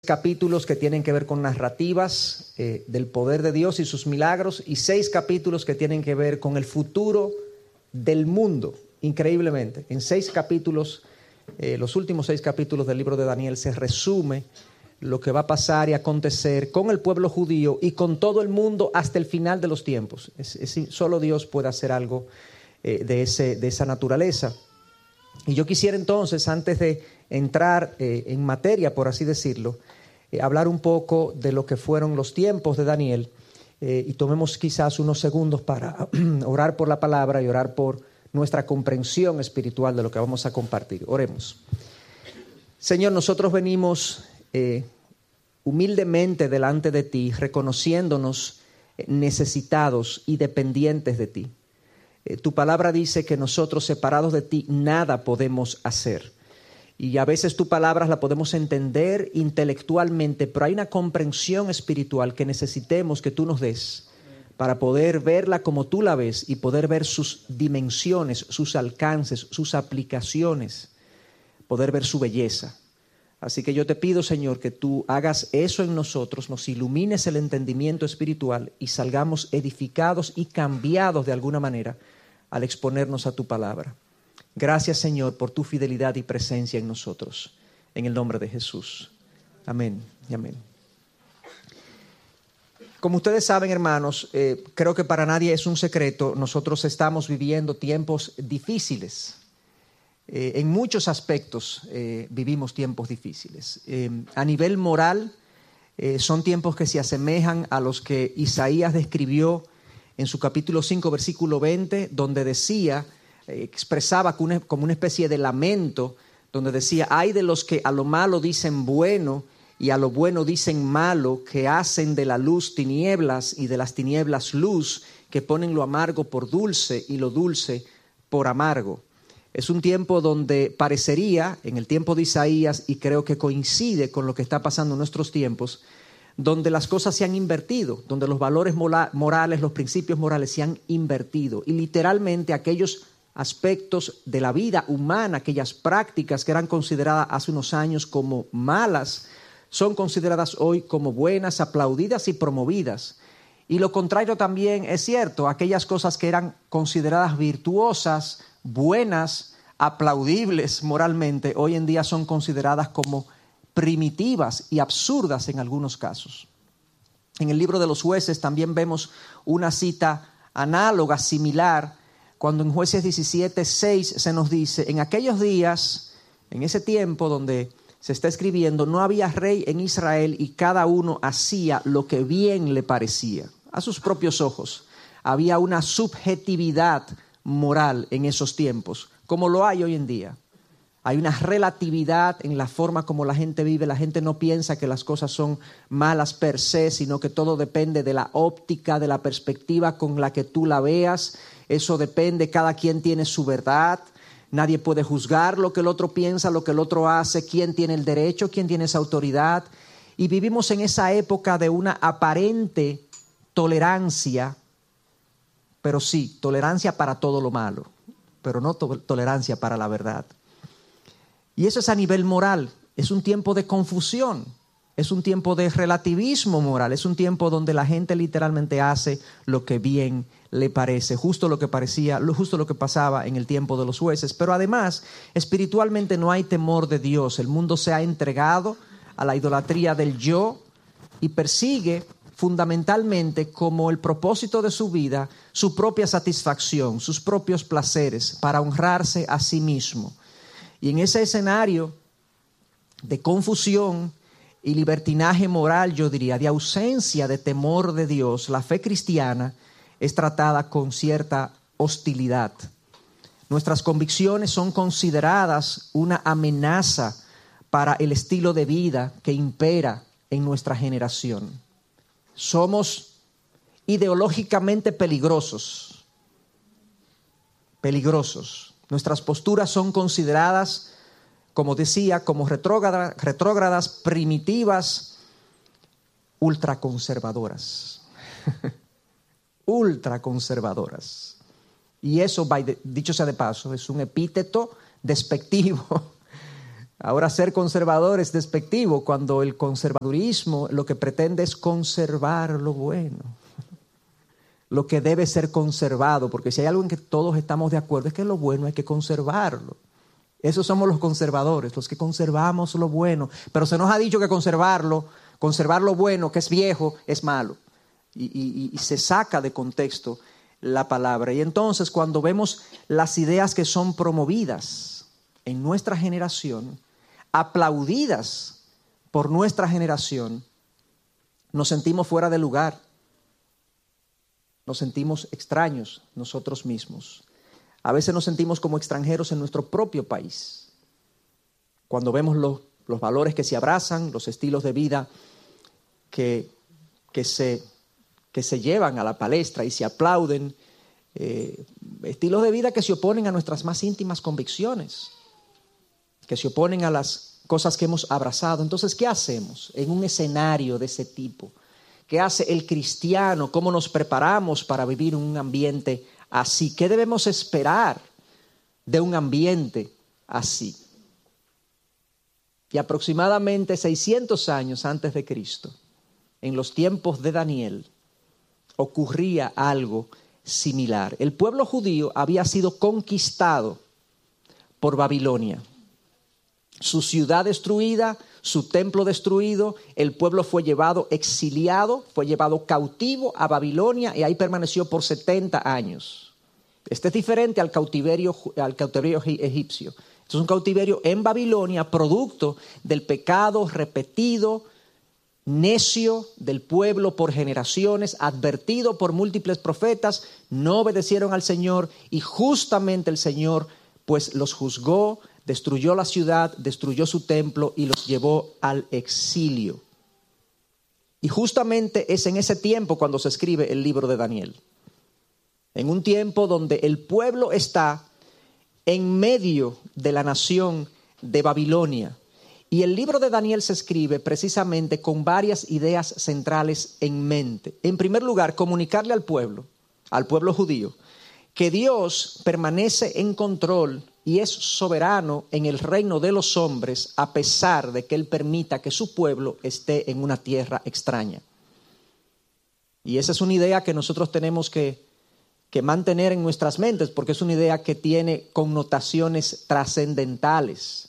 capítulos que tienen que ver con narrativas del poder de Dios y sus milagros, y 6 capítulos que tienen que ver con el futuro del mundo. Increíblemente, en 6 capítulos, los últimos 6 capítulos del libro de Daniel, se resume lo que va a pasar y acontecer con el pueblo judío y con todo el mundo hasta el final de los tiempos. Solo Dios puede hacer algo de esa naturaleza. Y yo quisiera entonces, antes de entrar en materia, por así decirlo, hablar un poco de lo que fueron los tiempos de Daniel, y tomemos quizás unos segundos para orar por la palabra y orar por nuestra comprensión espiritual de lo que vamos a compartir. Oremos. Señor, nosotros venimos humildemente delante de ti, reconociéndonos necesitados y dependientes de ti. Tu palabra dice que nosotros, separados de ti, nada podemos hacer. Y a veces tu palabra la podemos entender intelectualmente, pero hay una comprensión espiritual que necesitemos que tú nos des para poder verla como tú la ves y poder ver sus dimensiones, sus alcances, sus aplicaciones, poder ver su belleza. Así que yo te pido, Señor, que tú hagas eso en nosotros, nos ilumines el entendimiento espiritual y salgamos edificados y cambiados de alguna manera al exponernos a tu palabra. Gracias, Señor, por tu fidelidad y presencia en nosotros. En el nombre de Jesús. Amén y amén. Como ustedes saben, hermanos, creo que para nadie es un secreto, nosotros estamos viviendo tiempos difíciles. En muchos aspectos vivimos tiempos difíciles. A nivel moral, son tiempos que se asemejan a los que Isaías describió en su capítulo 5, versículo 20, donde decía, expresaba como una especie de lamento, donde decía: ay de los que a lo malo dicen bueno y a lo bueno dicen malo, que hacen de la luz tinieblas y de las tinieblas luz, que ponen lo amargo por dulce y lo dulce por amargo. Es un tiempo donde parecería, en el tiempo de Isaías, y creo que coincide con lo que está pasando en nuestros tiempos, donde las cosas se han invertido, donde los valores morales, los principios morales se han invertido. Y literalmente aquellos aspectos de la vida humana, aquellas prácticas que eran consideradas hace unos años como malas, son consideradas hoy como buenas, aplaudidas y promovidas. Y lo contrario también es cierto, aquellas cosas que eran consideradas virtuosas, buenas, aplaudibles moralmente, hoy en día son consideradas como primitivas y absurdas en algunos casos. En el libro de los Jueces también vemos una cita análoga, similar, cuando en Jueces 17:6 se nos dice: en aquellos días, en ese tiempo donde se está escribiendo, no había rey en Israel y cada uno hacía lo que bien le parecía a sus propios ojos. Había una subjetividad moral en esos tiempos, como lo hay hoy en día. Hay una relatividad en la forma como la gente vive. La gente no piensa que las cosas son malas per se, sino que todo depende de la óptica, de la perspectiva con la que tú la veas. Eso depende, cada quien tiene su verdad. Nadie puede juzgar lo que el otro piensa, lo que el otro hace, quién tiene el derecho, quién tiene esa autoridad. Y vivimos en esa época de una aparente tolerancia, pero sí, tolerancia para todo lo malo, pero no tolerancia para la verdad. Y eso es a nivel moral. Es un tiempo de confusión, es un tiempo de relativismo moral, es un tiempo donde la gente literalmente hace lo que bien le parece, justo lo que pasaba en el tiempo de los jueces. Pero además, espiritualmente no hay temor de Dios. El mundo se ha entregado a la idolatría del yo y persigue fundamentalmente como el propósito de su vida su propia satisfacción, sus propios placeres, para honrarse a sí mismo. Y en ese escenario de confusión y libertinaje moral, yo diría, de ausencia de temor de Dios, la fe cristiana es tratada con cierta hostilidad. Nuestras convicciones son consideradas una amenaza para el estilo de vida que impera en nuestra generación. Somos ideológicamente peligrosos. Nuestras posturas son consideradas, como decía, como retrógradas, primitivas, ultraconservadoras. Ultraconservadoras. Y eso, dicho sea de paso, es un epíteto despectivo Ahora ser conservador es despectivo cuando el conservadurismo lo que pretende es conservar lo bueno, lo que debe ser conservado, porque si hay algo en que todos estamos de acuerdo es que lo bueno hay que conservarlo. Esos somos los conservadores, los que conservamos lo bueno, pero se nos ha dicho que conservar lo bueno, que es viejo, es malo. Y se saca de contexto la palabra. Y entonces cuando vemos las ideas que son promovidas en nuestra generación, aplaudidas por nuestra generación, nos sentimos fuera de lugar, nos sentimos extraños nosotros mismos. A veces nos sentimos como extranjeros en nuestro propio país. Cuando vemos los valores que se abrazan, los estilos de vida que se llevan a la palestra y se aplauden, estilos de vida que se oponen a nuestras más íntimas convicciones, que se oponen a las cosas que hemos abrazado. Entonces, ¿qué hacemos en un escenario de ese tipo? ¿Qué hace el cristiano? ¿Cómo nos preparamos para vivir en un ambiente así? ¿Qué debemos esperar de un ambiente así? Y aproximadamente 600 años antes de Cristo, en los tiempos de Daniel, ocurría algo similar. El pueblo judío había sido conquistado por Babilonia. Su ciudad destruida, su templo destruido, el pueblo fue llevado exiliado, fue llevado cautivo a Babilonia y ahí permaneció por 70 años. Este es diferente al cautiverio egipcio. Esto es un cautiverio en Babilonia, producto del pecado repetido, necio del pueblo por generaciones, advertido por múltiples profetas, no obedecieron al Señor y justamente el Señor pues los juzgó, destruyó la ciudad, destruyó su templo y los llevó al exilio. Y justamente es en ese tiempo cuando se escribe el libro de Daniel. En un tiempo donde el pueblo está en medio de la nación de Babilonia. Y el libro de Daniel se escribe precisamente con varias ideas centrales en mente. En primer lugar, comunicarle al pueblo judío, que Dios permanece en control y es soberano en el reino de los hombres, a pesar de que Él permita que su pueblo esté en una tierra extraña. Y esa es una idea que nosotros tenemos que mantener en nuestras mentes, porque es una idea que tiene connotaciones trascendentales.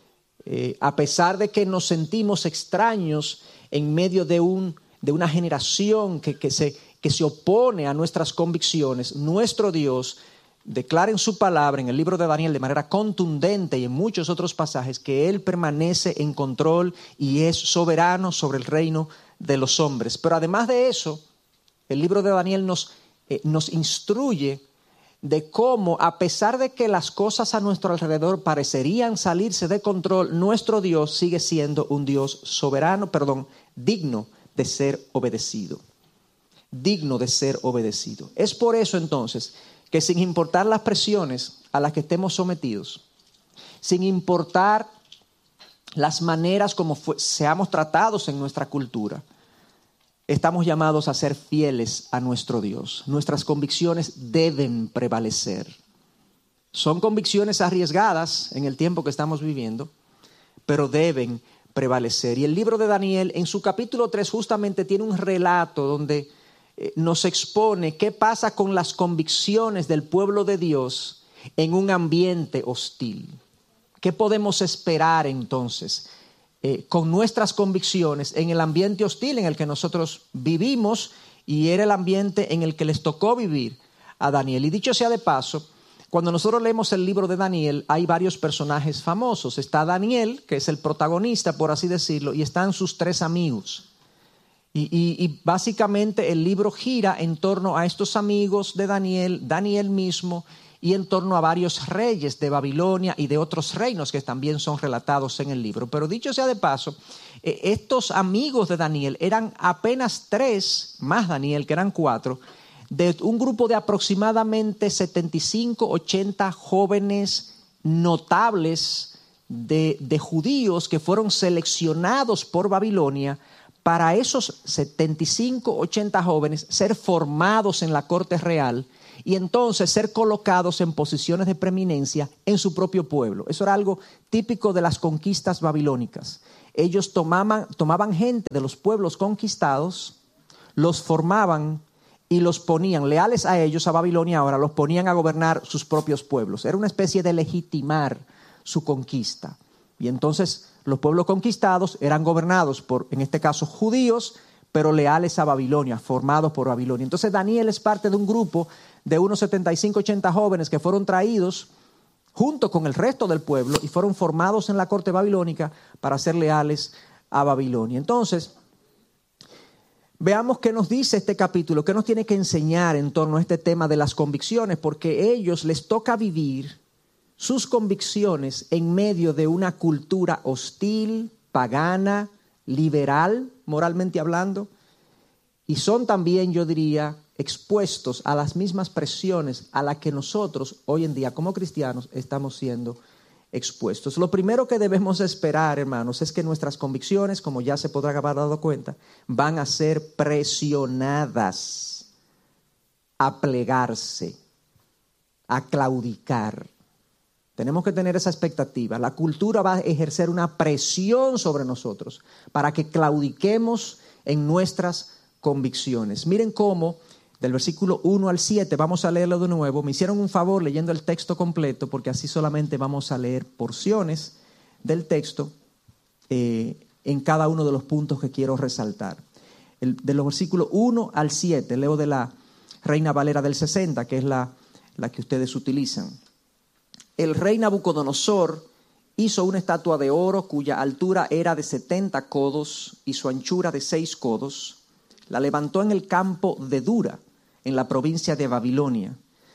A pesar de que nos sentimos extraños en medio de una generación que se opone a nuestras convicciones, nuestro Dios declara en su palabra, en el libro de Daniel, de manera contundente y en muchos otros pasajes, que Él permanece en control y es soberano sobre el reino de los hombres. Pero además de eso, el libro de Daniel nos instruye de cómo, a pesar de que las cosas a nuestro alrededor parecerían salirse de control, nuestro Dios sigue siendo un Dios soberano, digno de ser obedecido. Digno de ser obedecido. Es por eso entonces que sin importar las presiones a las que estemos sometidos, sin importar las maneras como seamos tratados en nuestra cultura, estamos llamados a ser fieles a nuestro Dios. Nuestras convicciones deben prevalecer. Son convicciones arriesgadas en el tiempo que estamos viviendo, pero deben prevalecer. Y el libro de Daniel, en su capítulo 3, justamente tiene un relato donde nos expone qué pasa con las convicciones del pueblo de Dios en un ambiente hostil. ¿Qué podemos esperar entonces con nuestras convicciones en el ambiente hostil en el que nosotros vivimos y era el ambiente en el que les tocó vivir a Daniel? Y dicho sea de paso, cuando nosotros leemos el libro de Daniel hay varios personajes famosos. Está Daniel, que es el protagonista, por así decirlo, y están sus 3 amigos. Y básicamente el libro gira en torno a estos amigos de Daniel mismo, y en torno a varios reyes de Babilonia y de otros reinos que también son relatados en el libro. Pero dicho sea de paso, estos amigos de Daniel eran apenas 3, más Daniel, que eran 4, de un grupo de aproximadamente 75, 80 jóvenes notables de judíos que fueron seleccionados por Babilonia para esos 75, 80 jóvenes ser formados en la corte real y entonces ser colocados en posiciones de preeminencia en su propio pueblo. Eso era algo típico de las conquistas babilónicas. Ellos tomaban gente de los pueblos conquistados, los formaban y los ponían leales a ellos, a Babilonia ahora, los ponían a gobernar sus propios pueblos. Era una especie de legitimar su conquista. Y entonces los pueblos conquistados eran gobernados por, en este caso, judíos, pero leales a Babilonia, formados por Babilonia. Entonces Daniel es parte de un grupo de unos 75, 80 jóvenes que fueron traídos junto con el resto del pueblo y fueron formados en la corte babilónica para ser leales a Babilonia. Entonces, veamos qué nos dice este capítulo, qué nos tiene que enseñar en torno a este tema de las convicciones, porque a ellos les toca vivir sus convicciones en medio de una cultura hostil, pagana, liberal, moralmente hablando, y son también, yo diría, expuestos a las mismas presiones a las que nosotros hoy en día como cristianos estamos siendo expuestos. Lo primero que debemos esperar, hermanos, es que nuestras convicciones, como ya se podrá haber dado cuenta, van a ser presionadas a plegarse, a claudicar. Tenemos que tener esa expectativa. La cultura va a ejercer una presión sobre nosotros para que claudiquemos en nuestras convicciones. Miren cómo, del versículo 1 al 7, vamos a leerlo de nuevo. Me hicieron un favor leyendo el texto completo, porque así solamente vamos a leer porciones del texto en cada uno de los puntos que quiero resaltar. De los versículos 1 al 7, leo de la Reina Valera del 60, que es la que ustedes utilizan. El rey Nabucodonosor hizo una estatua de oro cuya altura era de 70 codos y su anchura de 6 codos. La levantó en el campo de Dura, en la provincia de Babilonia.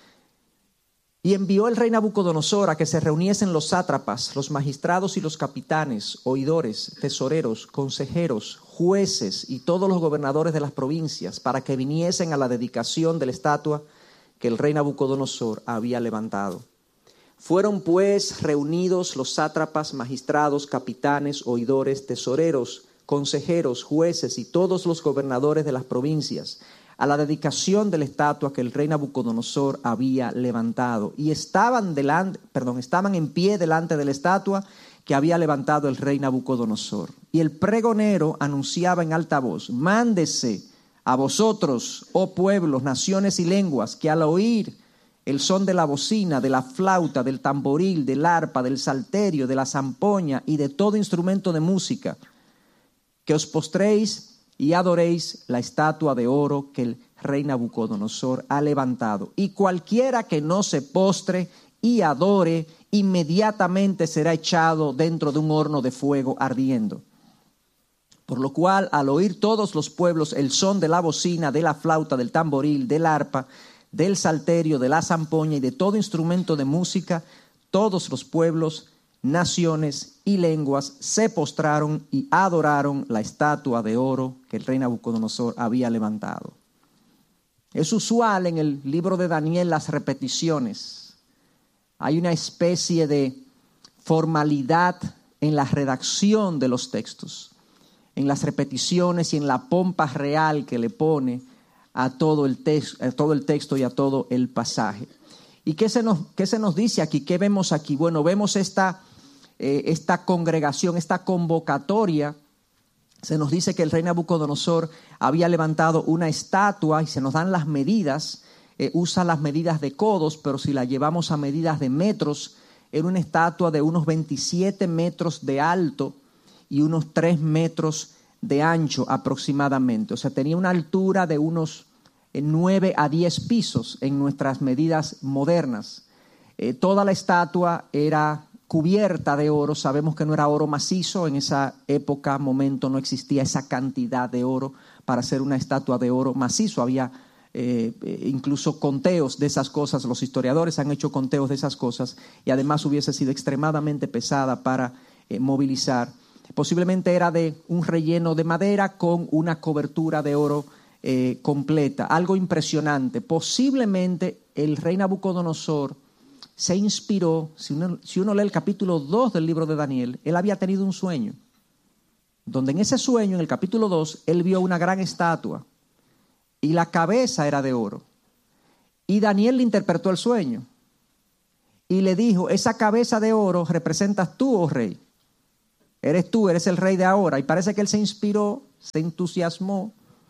Y envió el rey Nabucodonosor a que se reuniesen los sátrapas, los magistrados y los capitanes, oidores, tesoreros, consejeros, jueces y todos los gobernadores de las provincias para que viniesen a la dedicación de la estatua que el rey Nabucodonosor había levantado. Fueron pues reunidos los sátrapas, magistrados, capitanes, oidores, tesoreros, consejeros, jueces y todos los gobernadores de las provincias a la dedicación de la estatua que el rey Nabucodonosor había levantado. Y estaban en pie delante de la estatua que había levantado el rey Nabucodonosor. Y el pregonero anunciaba en alta voz: mándese a vosotros, oh pueblos, naciones y lenguas, que al oír el son de la bocina, de la flauta, del tamboril, del arpa, del salterio, de la zampoña y de todo instrumento de música, que os postréis y adoréis la estatua de oro que el rey Nabucodonosor ha levantado. Y cualquiera que no se postre y adore, inmediatamente será echado dentro de un horno de fuego ardiendo. Por lo cual, al oír todos los pueblos el son de la bocina, de la flauta, del tamboril, del arpa, del salterio, de la zampoña y de todo instrumento de música, todos los pueblos, naciones y lenguas se postraron y adoraron la estatua de oro que el rey Nabucodonosor había levantado. Es usual en el libro de Daniel las repeticiones. Hay una especie de formalidad en la redacción de los textos, en las repeticiones y en la pompa real que le pone a todo el texto y a todo el pasaje. ¿Y qué se nos dice aquí? ¿Qué vemos aquí? Bueno, vemos esta congregación, esta convocatoria. Se nos dice que el rey Nabucodonosor había levantado una estatua y se nos dan las medidas. Usa las medidas de codos, pero si la llevamos a medidas de metros, era una estatua de unos 27 metros de alto y unos 3 metros de ancho aproximadamente. O sea, tenía una altura de unos 9 a 10 pisos en nuestras medidas modernas. Toda la estatua era cubierta de oro. Sabemos que no era oro macizo. En esa época, momento, no existía esa cantidad de oro para hacer una estatua de oro macizo. Había incluso conteos de esas cosas. Los historiadores han hecho conteos de esas cosas y además hubiese sido extremadamente pesada para movilizar. Posiblemente era de un relleno de madera con una cobertura de oro completa. Algo impresionante. Posiblemente el rey Nabucodonosor se inspiró, si uno lee el capítulo 2 del libro de Daniel, él había tenido un sueño, donde en ese sueño, en el capítulo 2, él vio una gran estatua y la cabeza era de oro Y Daniel le interpretó el sueño y le dijo, esa cabeza de oro representas tú, oh rey. Eres tú, eres el rey de ahora. Y parece que él se inspiró, se entusiasmó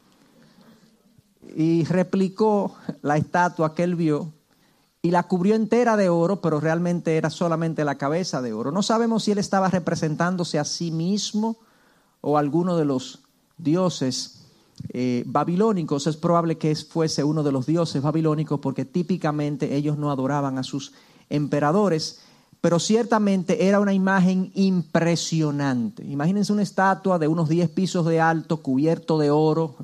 y replicó la estatua que él vio y la cubrió entera de oro, pero realmente era solamente la cabeza de oro. No sabemos si él estaba representándose a sí mismo o alguno de los dioses babilónicos. Es probable que fuese uno de los dioses babilónicos porque típicamente ellos no adoraban a sus emperadores, pero ciertamente era una imagen impresionante. Imagínense una estatua de unos 10 pisos de alto, cubierto de oro,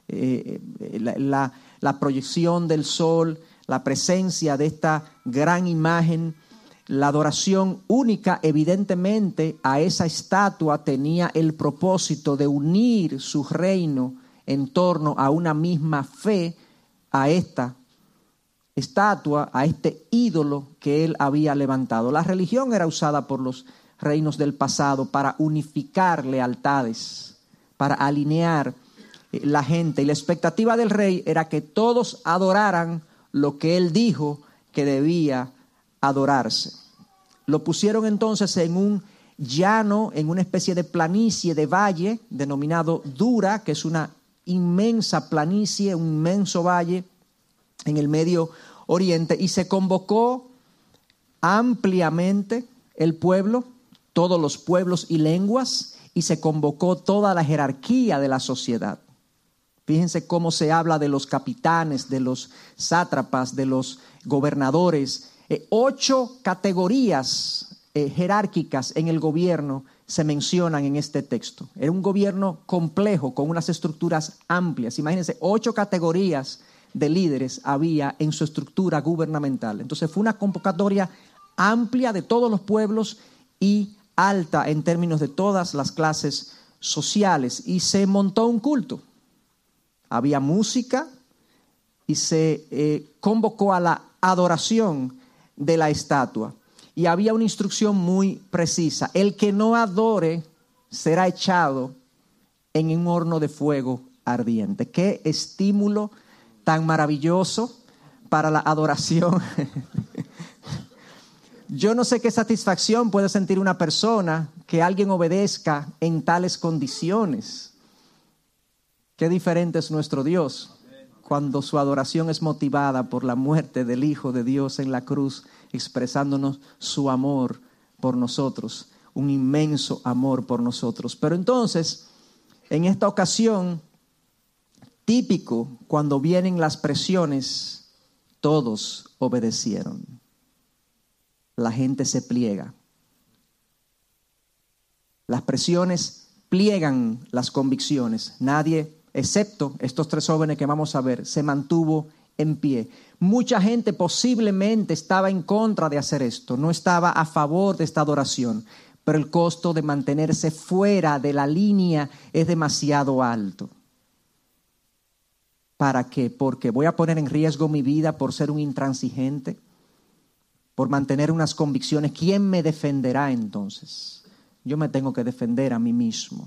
la proyección del sol, la presencia de esta gran imagen, la adoración única. Evidentemente a esa estatua tenía el propósito de unir su reino en torno a una misma fe, a esta estatua, a este ídolo que él había levantado. La religión era usada por los reinos del pasado para unificar lealtades, para alinear la gente. Y la expectativa del rey era que todos adoraran lo que él dijo que debía adorarse. Lo pusieron entonces en un llano, en una especie de planicie de valle, denominado Dura, que es una inmensa planicie, un inmenso valle en el Medio Oriente, y se convocó ampliamente el pueblo, todos los pueblos y lenguas, y se convocó toda la jerarquía de la sociedad. Fíjense cómo se habla de los capitanes, de los sátrapas, de los gobernadores. 8 categorías jerárquicas en el gobierno se mencionan en este texto. Era un gobierno complejo, con unas estructuras amplias. Imagínense, 8 categorías de líderes había en su estructura gubernamental. Entonces fue una convocatoria amplia de todos los pueblos y alta en términos de todas las clases sociales. Y se montó un culto. Había música y se convocó a la adoración de la estatua. Y había una instrucción muy precisa. El que no adore será echado en un horno de fuego ardiente. Qué estímulo tan maravilloso para la adoración. Yo no sé qué satisfacción puede sentir una persona que alguien obedezca en tales condiciones. Qué diferente es nuestro Dios cuando su adoración es motivada por la muerte del Hijo de Dios en la cruz, expresándonos su amor por nosotros, un inmenso amor por nosotros. Pero entonces, en esta ocasión, típico, cuando vienen las presiones, todos obedecieron. La gente se pliega. Las presiones pliegan las convicciones. Nadie, excepto estos 3 jóvenes que vamos a ver, se mantuvo en pie. Mucha gente posiblemente estaba en contra de hacer esto, no estaba a favor de esta adoración, pero el costo de mantenerse fuera de la línea es demasiado alto. ¿Para qué? Porque voy a poner en riesgo mi vida por ser un intransigente, por mantener unas convicciones. ¿Quién me defenderá entonces? Yo me tengo que defender a mí mismo.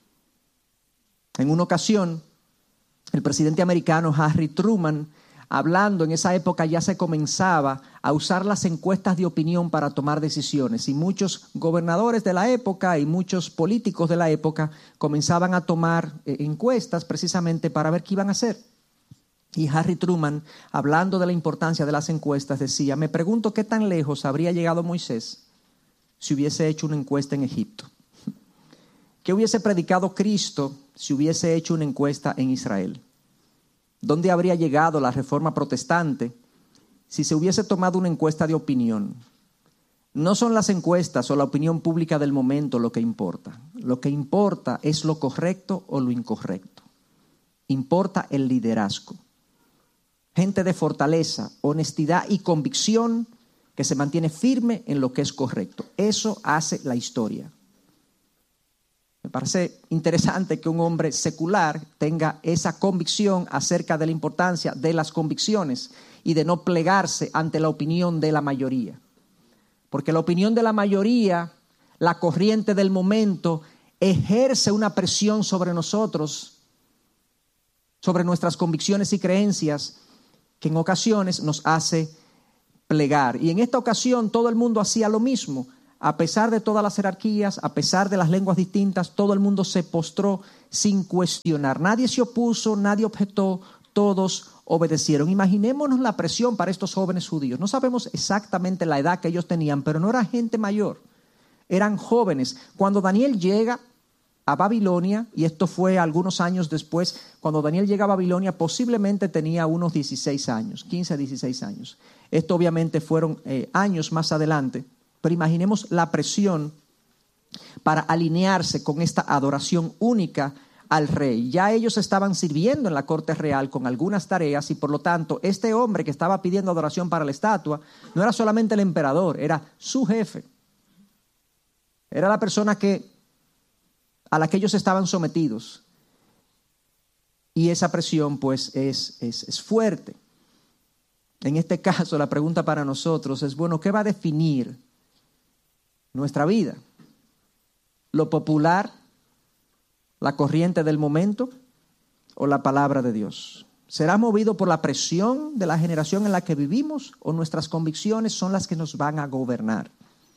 En una ocasión, el presidente americano Harry Truman, hablando en esa época, ya se comenzaba a usar las encuestas de opinión para tomar decisiones, y muchos gobernadores de la época y muchos políticos de la época comenzaban a tomar encuestas precisamente para ver qué iban a hacer. Y Harry Truman, hablando de la importancia de las encuestas, decía: me pregunto qué tan lejos habría llegado Moisés si hubiese hecho una encuesta en Egipto. ¿Qué hubiese predicado Cristo si hubiese hecho una encuesta en Israel? ¿Dónde habría llegado la Reforma Protestante si se hubiese tomado una encuesta de opinión? No son las encuestas o la opinión pública del momento lo que importa. Lo que importa es lo correcto o lo incorrecto. Importa el liderazgo. Gente de fortaleza, honestidad y convicción que se mantiene firme en lo que es correcto. Eso hace la historia. Me parece interesante que un hombre secular tenga esa convicción acerca de la importancia de las convicciones y de no plegarse ante la opinión de la mayoría. Porque la opinión de la mayoría, la corriente del momento, ejerce una presión sobre nosotros, sobre nuestras convicciones y creencias, que en ocasiones nos hace plegar. Y en esta ocasión todo el mundo hacía lo mismo. A pesar de todas las jerarquías, a pesar de las lenguas distintas, todo el mundo se postró sin cuestionar. Nadie se opuso, nadie objetó, todos obedecieron. Imaginémonos la presión para estos jóvenes judíos. No sabemos exactamente la edad que ellos tenían, pero no era gente mayor, eran jóvenes. Cuando Daniel llega a Babilonia, y esto fue algunos años después, cuando Daniel llega a Babilonia posiblemente tenía unos 16 años, 15 a 16 años. Esto obviamente fueron años más adelante, pero imaginemos la presión para alinearse con esta adoración única al rey. Ya ellos estaban sirviendo en la corte real con algunas tareas y por lo tanto este hombre que estaba pidiendo adoración para la estatua no era solamente el emperador, era su jefe. Era la persona a la que ellos estaban sometidos. Y esa presión pues es fuerte. En este caso la pregunta para nosotros es, bueno, ¿qué va a definir nuestra vida? ¿Lo popular, la corriente del momento o la palabra de Dios? ¿Será movido por la presión de la generación en la que vivimos o nuestras convicciones son las que nos van a gobernar?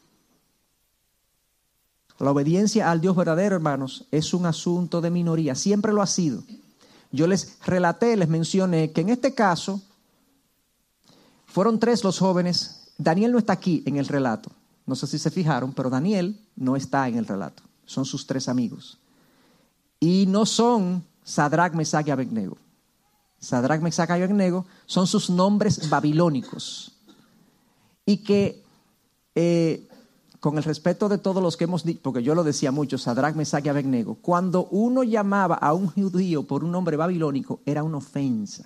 La obediencia al Dios verdadero, hermanos, es un asunto de minoría. Siempre lo ha sido. Yo les mencioné que en este caso fueron 3 los jóvenes. Daniel no está aquí en el relato. No sé si se fijaron, pero Daniel no está en el relato. Son sus 3 amigos. Y no son Sadrac, Mesac y Abednego. Sadrac, Mesac y Abednego son sus nombres babilónicos. Y que, con el respeto de todos los que hemos dicho, porque yo lo decía mucho, Sadrac, Mesac y Abednego, cuando uno llamaba a un judío por un nombre babilónico, era una ofensa.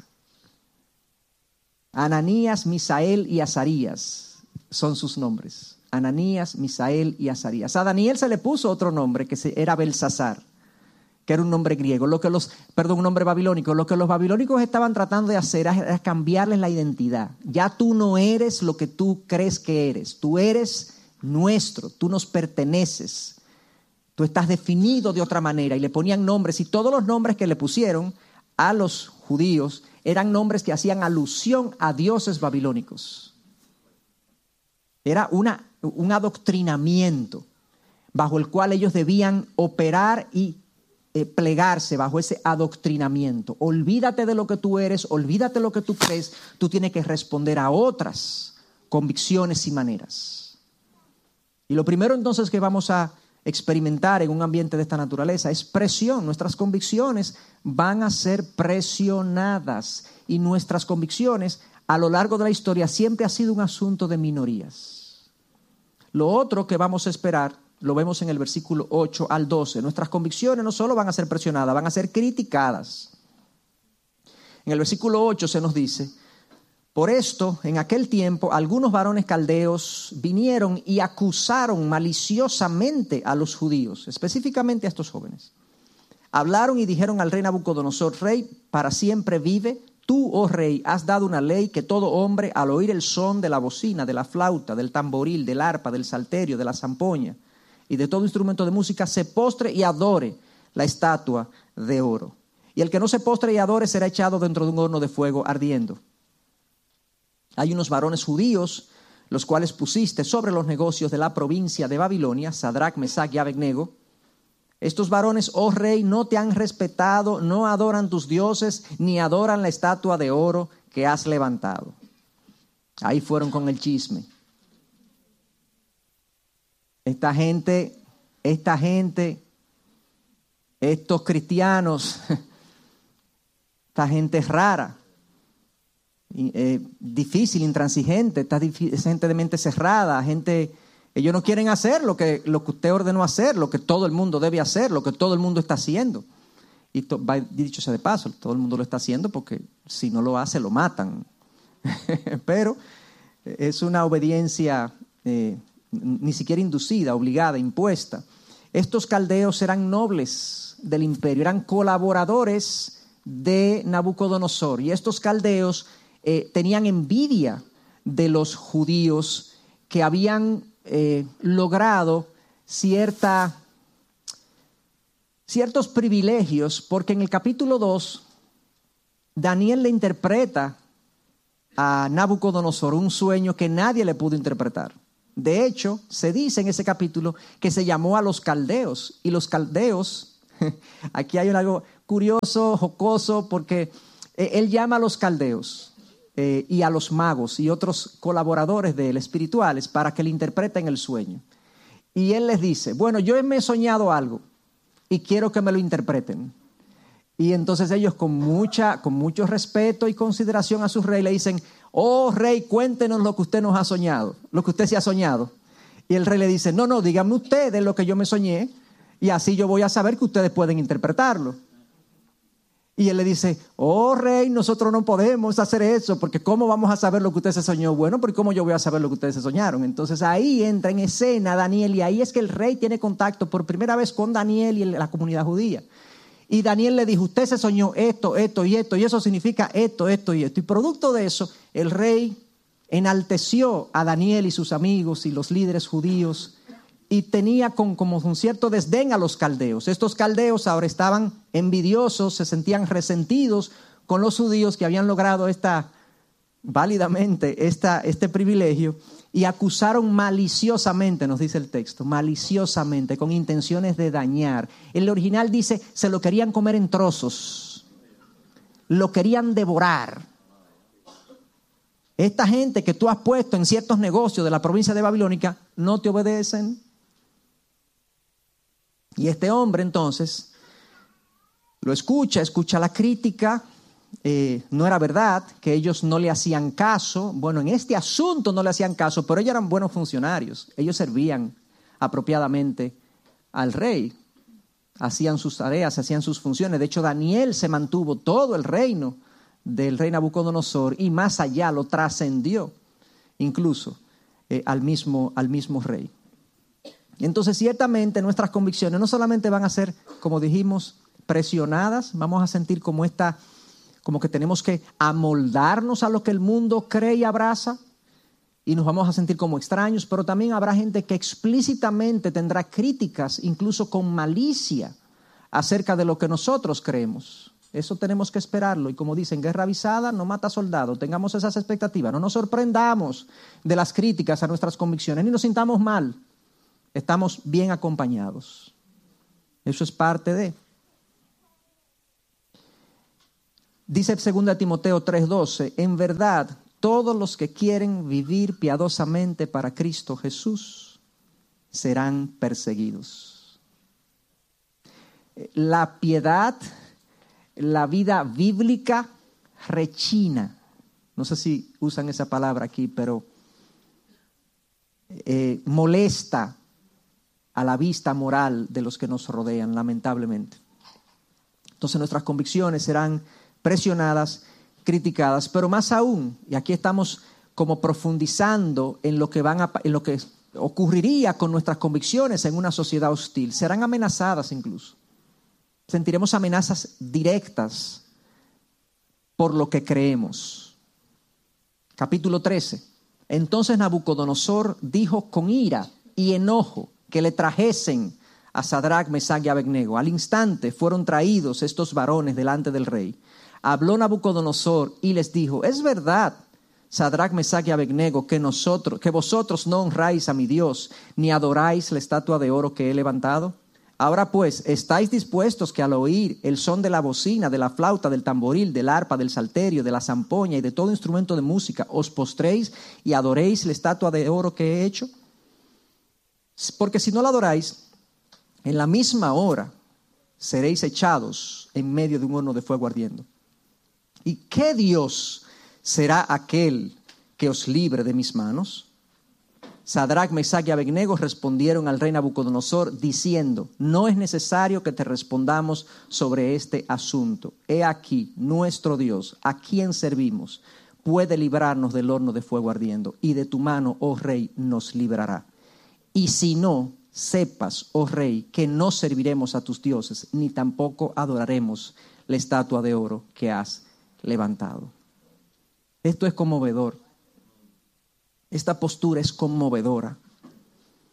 Ananías, Misael y Azarías son sus nombres. Ananías, Misael y Azarías. A Daniel se le puso otro nombre que era Belsasar, que era un nombre griego, un nombre babilónico. Lo que los babilónicos estaban tratando de hacer era cambiarles la identidad. Ya tú no eres lo que tú crees que eres. Tú eres nuestro, tú nos perteneces. Tú estás definido de otra manera. Y le ponían nombres, y todos los nombres que le pusieron a los judíos eran nombres que hacían alusión a dioses babilónicos. Era un adoctrinamiento bajo el cual ellos debían operar y plegarse bajo ese adoctrinamiento. Olvídate de lo que tú eres, olvídate de lo que tú crees, tú tienes que responder a otras convicciones y maneras. Y lo primero entonces que vamos a experimentar en un ambiente de esta naturaleza es presión. Nuestras convicciones van a ser presionadas y nuestras convicciones a lo largo de la historia siempre ha sido un asunto de minorías. Lo otro que vamos a esperar lo vemos en el versículo 8 al 12. Nuestras convicciones no solo van a ser presionadas, van a ser criticadas. En el versículo 8 se nos dice: por esto, en aquel tiempo, algunos varones caldeos vinieron y acusaron maliciosamente a los judíos, específicamente a estos jóvenes. Hablaron y dijeron al rey Nabucodonosor: rey, para siempre vive. Tú, oh rey, has dado una ley que todo hombre, al oír el son de la bocina, de la flauta, del tamboril, del arpa, del salterio, de la zampoña y de todo instrumento de música, se postre y adore la estatua de oro. Y el que no se postre y adore será echado dentro de un horno de fuego ardiendo. Hay unos varones judíos, los cuales pusiste sobre los negocios de la provincia de Babilonia, Sadrac, Mesac y Abednego. Estos varones, oh rey, no te han respetado, no adoran tus dioses, ni adoran la estatua de oro que has levantado. Ahí fueron con el chisme. Esta gente, estos cristianos, esta gente es rara, difícil, intransigente, es gente de mente cerrada, ellos no quieren hacer lo que usted ordenó hacer, lo que todo el mundo debe hacer, lo que todo el mundo está haciendo. Y dicho sea de paso, todo el mundo lo está haciendo porque si no lo hace, lo matan. Pero es una obediencia ni siquiera inducida, obligada, impuesta. Estos caldeos eran nobles del imperio, eran colaboradores de Nabucodonosor. Y estos caldeos tenían envidia de los judíos que habían logrado ciertos privilegios, porque en el capítulo 2 Daniel le interpreta a Nabucodonosor un sueño que nadie le pudo interpretar. De hecho, se dice en ese capítulo que se llamó a los caldeos. Y los caldeos, aquí hay algo curioso, jocoso, porque él llama a los caldeos y a los magos y otros colaboradores de él, espirituales, para que le interpreten el sueño. Y él les dice, bueno, yo me he soñado algo y quiero que me lo interpreten. Y entonces ellos con mucho respeto y consideración a su rey le dicen, oh rey, cuéntenos lo que usted nos ha soñado, lo que usted se ha soñado. Y el rey le dice, no, díganme ustedes lo que yo me soñé y así yo voy a saber que ustedes pueden interpretarlo. Y él le dice, oh rey, nosotros no podemos hacer eso porque ¿cómo vamos a saber lo que usted se soñó? Bueno, pero ¿cómo yo voy a saber lo que ustedes se soñaron? Entonces ahí entra en escena Daniel y ahí es que el rey tiene contacto por primera vez con Daniel y la comunidad judía. Y Daniel le dijo, usted se soñó esto y esto, y eso significa esto y esto. Y producto de eso, el rey enalteció a Daniel y sus amigos y los líderes judíos y tenía como un cierto desdén a los caldeos. Estos caldeos ahora estaban envidiosos, se sentían resentidos con los judíos que habían logrado válidamente este privilegio y acusaron maliciosamente, nos dice el texto, maliciosamente, con intenciones de dañar. El original dice, se lo querían comer en trozos, lo querían devorar. Esta gente que tú has puesto en ciertos negocios de la provincia de Babilónica no te obedecen. Y este hombre entonces lo escucha la crítica. No era verdad que ellos no le hacían caso. Bueno, en este asunto no le hacían caso, pero ellos eran buenos funcionarios. Ellos servían apropiadamente al rey. Hacían sus tareas, hacían sus funciones. De hecho, Daniel se mantuvo todo el reino del rey Nabucodonosor y más allá lo trascendió incluso al mismo rey. Entonces, ciertamente nuestras convicciones no solamente van a ser, como dijimos, presionadas, vamos a sentir como que tenemos que amoldarnos a lo que el mundo cree y abraza y nos vamos a sentir como extraños, pero también habrá gente que explícitamente tendrá críticas, incluso con malicia, acerca de lo que nosotros creemos. Eso tenemos que esperarlo y como dicen, guerra avisada no mata soldado, tengamos esas expectativas, no nos sorprendamos de las críticas a nuestras convicciones ni nos sintamos mal, estamos bien acompañados. Eso es parte de... Dice 2 Timoteo 3:12, en verdad, todos los que quieren vivir piadosamente para Cristo Jesús serán perseguidos. La piedad, la vida bíblica rechina. No sé si usan esa palabra aquí, pero molesta a la vista moral de los que nos rodean, lamentablemente. Entonces nuestras convicciones serán presionadas, criticadas, pero más aún, y aquí estamos como profundizando en lo que ocurriría con nuestras convicciones en una sociedad hostil, serán amenazadas incluso. Sentiremos amenazas directas por lo que creemos. Capítulo 13. Entonces Nabucodonosor dijo con ira y enojo que le trajesen a Sadrach, Mesach y Abednego. Al instante fueron traídos estos varones delante del rey. Habló Nabucodonosor y les dijo, es verdad, Sadrach, Mesach y Abednego, que vosotros no honráis a mi Dios, ni adoráis la estatua de oro que he levantado. Ahora pues, ¿estáis dispuestos que al oír el son de la bocina, de la flauta, del tamboril, del arpa, del salterio, de la zampoña y de todo instrumento de música, os postréis y adoréis la estatua de oro que he hecho? Porque si no la adoráis, en la misma hora seréis echados en medio de un horno de fuego ardiendo. ¿Y qué Dios será aquel que os libre de mis manos? Sadrach, Mesach y Abednego respondieron al rey Nabucodonosor diciendo, no es necesario que te respondamos sobre este asunto. He aquí, nuestro Dios, a quien servimos, puede librarnos del horno de fuego ardiendo, y de tu mano, oh rey, nos librará. Y si no, sepas, oh rey, que no serviremos a tus dioses, ni tampoco adoraremos la estatua de oro que has levantado. Esto es conmovedor. Esta postura es conmovedora.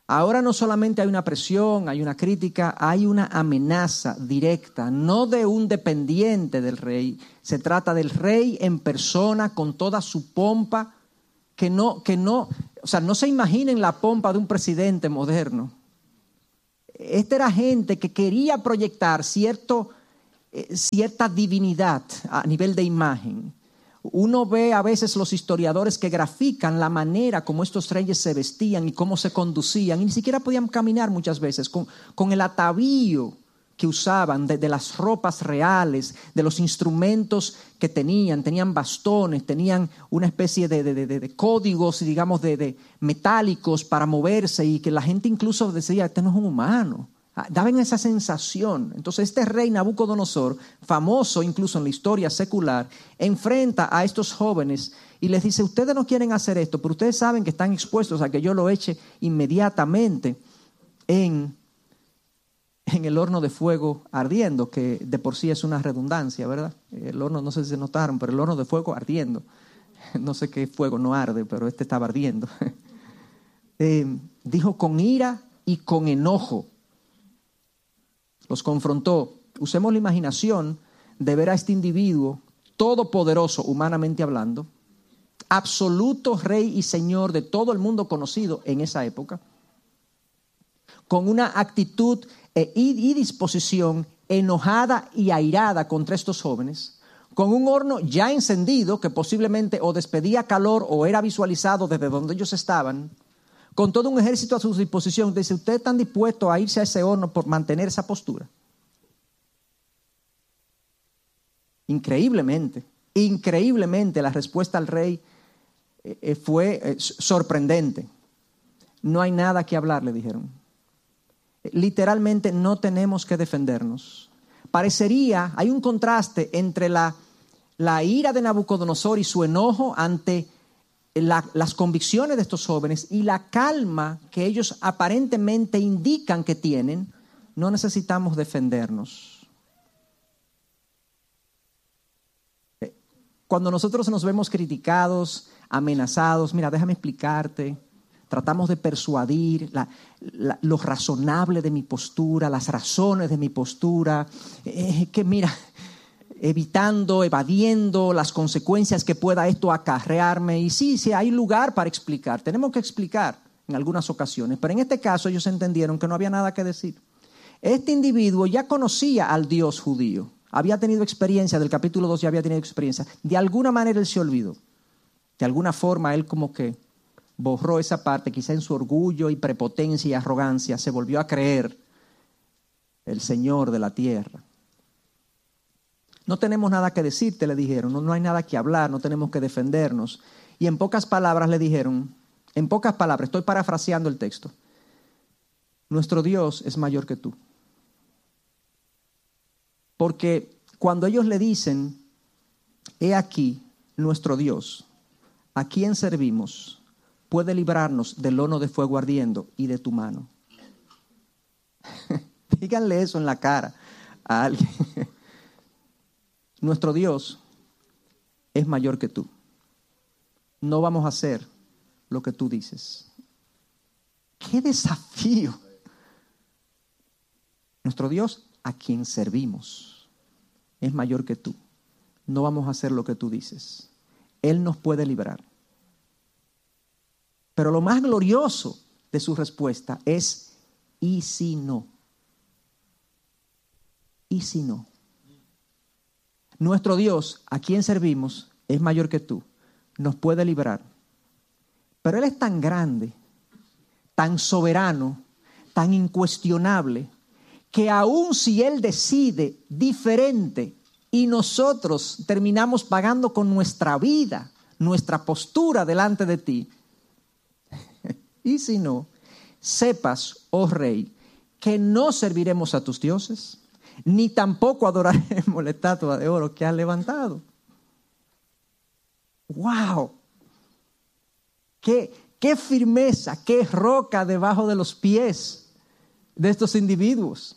Ahora no solamente hay una presión, hay una crítica, hay una amenaza directa, no de un dependiente del rey. Se trata del rey en persona con toda su pompa, no se imaginen la pompa de un presidente moderno. Esta era gente que quería proyectar cierta divinidad a nivel de imagen. Uno ve a veces los historiadores que grafican la manera como estos reyes se vestían y cómo se conducían, y ni siquiera podían caminar muchas veces, con el atavío que usaban, de las ropas reales, de los instrumentos que tenían bastones, tenían una especie de códigos, digamos, de metálicos para moverse, y que la gente incluso decía, este no es un humano. Daban esa sensación. Entonces este rey Nabucodonosor, famoso incluso en la historia secular, enfrenta a estos jóvenes y les dice, ustedes no quieren hacer esto, pero ustedes saben que están expuestos a que yo lo eche inmediatamente en el horno de fuego ardiendo, que de por sí es una redundancia, ¿verdad? El horno, no sé si se notaron, pero el horno de fuego ardiendo. No sé qué fuego no arde, pero este estaba ardiendo. Dijo con ira y con enojo. Los confrontó. Usemos la imaginación de ver a este individuo todopoderoso, humanamente hablando, absoluto rey y señor de todo el mundo conocido en esa época, con una actitud y disposición enojada y airada contra estos jóvenes, con un horno ya encendido que posiblemente o despedía calor o era visualizado desde donde ellos estaban, con todo un ejército a su disposición. Dice, ¿ustedes están dispuestos a irse a ese horno por mantener esa postura? Increíblemente la respuesta al rey fue sorprendente. No hay nada que hablar, le dijeron. Literalmente no tenemos que defendernos. Parecería, hay un contraste entre la ira de Nabucodonosor y su enojo ante las convicciones de estos jóvenes y la calma que ellos aparentemente indican que tienen. No necesitamos defendernos. Cuando nosotros nos vemos criticados, amenazados, mira, déjame explicarte. Tratamos de persuadir lo razonable de mi postura, las razones de mi postura, que mira, evadiendo las consecuencias que pueda esto acarrearme. Y sí, hay lugar para explicar, tenemos que explicar en algunas ocasiones, pero en este caso ellos entendieron que no había nada que decir. Este individuo ya conocía al Dios judío, había tenido experiencia, del capítulo 2 ya había tenido experiencia. De alguna manera él se olvidó, de alguna forma él como que borró esa parte, quizá en su orgullo y prepotencia y arrogancia, se volvió a creer el Señor de la tierra. No tenemos nada que decirte, le dijeron, no hay nada que hablar, no tenemos que defendernos. Y en pocas palabras le dijeron, estoy parafraseando el texto, nuestro Dios es mayor que tú. Porque cuando ellos le dicen, he aquí nuestro Dios, ¿a quién servimos? Puede librarnos del horno de fuego ardiendo y de tu mano. Díganle eso en la cara a alguien. Nuestro Dios es mayor que tú. No vamos a hacer lo que tú dices. ¡Qué desafío! Nuestro Dios, a quien servimos, es mayor que tú. No vamos a hacer lo que tú dices. Él nos puede librar. Pero lo más glorioso de su respuesta es, ¿y si no? ¿Y si no? Nuestro Dios, a quien servimos, es mayor que tú, nos puede librar. Pero Él es tan grande, tan soberano, tan incuestionable, que aun si Él decide diferente y nosotros terminamos pagando con nuestra vida, nuestra postura delante de ti, y si no, sepas, oh rey, que no serviremos a tus dioses, ni tampoco adoraremos la estatua de oro que has levantado. ¡Wow! ¡Qué firmeza, qué roca debajo de los pies de estos individuos!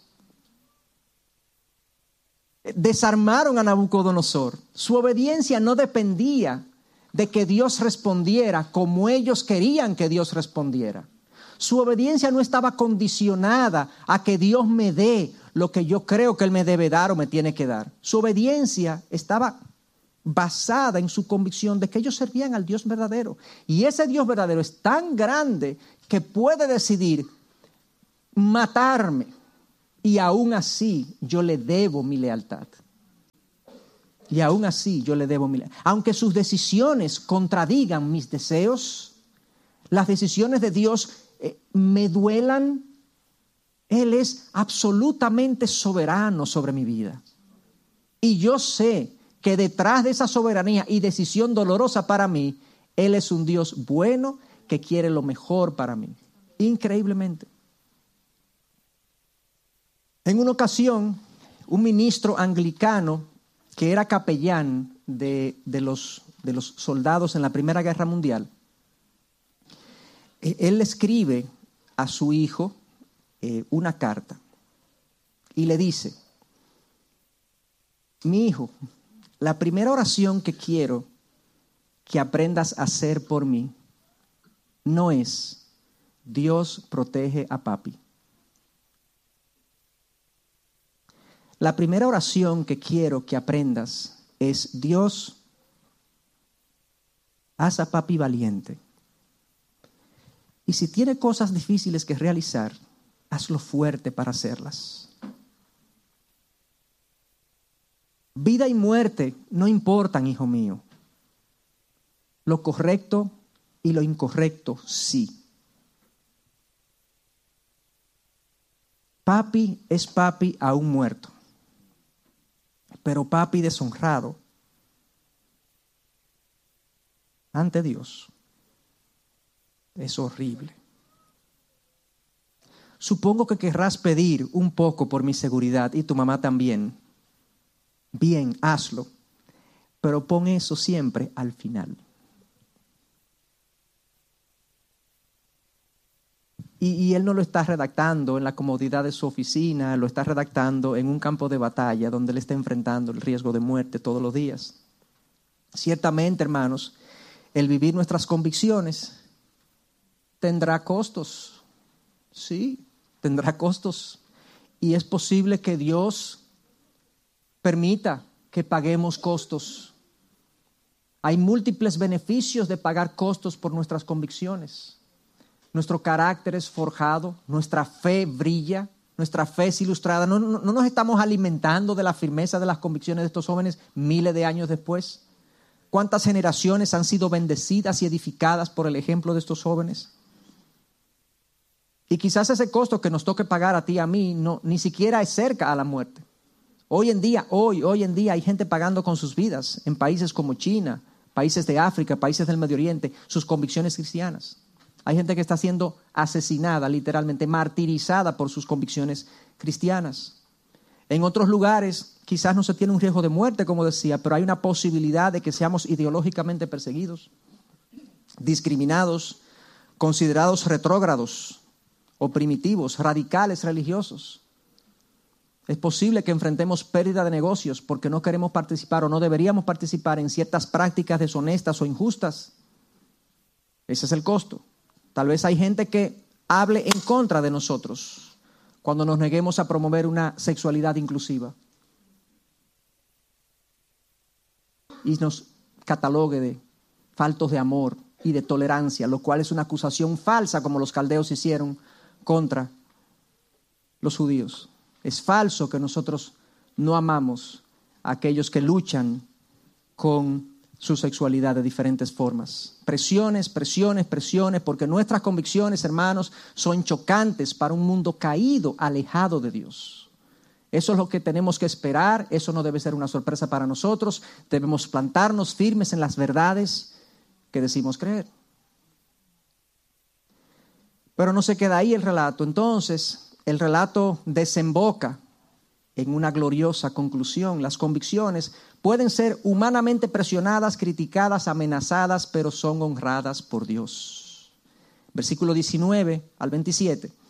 Desarmaron a Nabucodonosor. Su obediencia no dependía de que Dios respondiera como ellos querían que Dios respondiera. Su obediencia no estaba condicionada a que Dios me dé lo que yo creo que Él me debe dar o me tiene que dar. Su obediencia estaba basada en su convicción de que ellos servían al Dios verdadero. Y ese Dios verdadero es tan grande que puede decidir matarme. Y aún así yo le debo mi lealtad. Y aún así yo le debo mi lealtad. Aunque sus decisiones contradigan mis deseos, las decisiones de Dios me duelan, Él es absolutamente soberano sobre mi vida. Y yo sé que detrás de esa soberanía y decisión dolorosa para mí, Él es un Dios bueno que quiere lo mejor para mí. Increíblemente. En una ocasión, un ministro anglicano que era capellán de los soldados en la Primera Guerra Mundial, él le escribe a su hijo una carta y le dice: mi hijo, la primera oración que quiero que aprendas a hacer por mí no es Dios protege a papi. La primera oración que quiero que aprendas es: Dios, haz a papi valiente. Y si tiene cosas difíciles que realizar, hazlo fuerte para hacerlas. Vida y muerte no importan, hijo mío. Lo correcto y lo incorrecto sí. Papi es papi aún muerto. Pero papi deshonrado ante Dios es horrible. Supongo que querrás pedir un poco por mi seguridad y tu mamá también. Bien, hazlo, pero pon eso siempre al final. Y él no lo está redactando en la comodidad de su oficina, lo está redactando en un campo de batalla donde él está enfrentando el riesgo de muerte todos los días. Ciertamente, hermanos, el vivir nuestras convicciones tendrá costos. Sí, tendrá costos. Y es posible que Dios permita que paguemos costos. Hay múltiples beneficios de pagar costos por nuestras convicciones. Nuestro carácter es forjado, nuestra fe brilla, nuestra fe es ilustrada. No nos estamos alimentando de la firmeza de las convicciones de estos jóvenes miles de años después. ¿Cuántas generaciones han sido bendecidas y edificadas por el ejemplo de estos jóvenes? Y quizás ese costo que nos toque pagar a ti y a mí ni siquiera es cerca a la muerte. Hoy en día hay gente pagando con sus vidas en países como China, países de África, países del Medio Oriente, sus convicciones cristianas. Hay gente que está siendo asesinada, literalmente martirizada por sus convicciones cristianas. En otros lugares quizás no se tiene un riesgo de muerte, como decía, pero hay una posibilidad de que seamos ideológicamente perseguidos, discriminados, considerados retrógrados o primitivos, radicales religiosos. Es posible que enfrentemos pérdida de negocios porque no queremos participar o no deberíamos participar en ciertas prácticas deshonestas o injustas. Ese es el costo. Tal vez hay gente que hable en contra de nosotros cuando nos neguemos a promover una sexualidad inclusiva y nos catalogue de faltos de amor y de tolerancia, lo cual es una acusación falsa, como los caldeos hicieron contra los judíos. Es falso que nosotros no amamos a aquellos que luchan con su sexualidad de diferentes formas. Presiones, porque nuestras convicciones, hermanos, son chocantes para un mundo caído, alejado de Dios. Eso es lo que tenemos que esperar, eso no debe ser una sorpresa para nosotros. Debemos plantarnos firmes en las verdades que decimos creer. Pero no se queda ahí el relato. Entonces, el relato desemboca en una gloriosa conclusión. Las convicciones pueden ser humanamente presionadas, criticadas, amenazadas, pero son honradas por Dios. Versículo 19 al 27.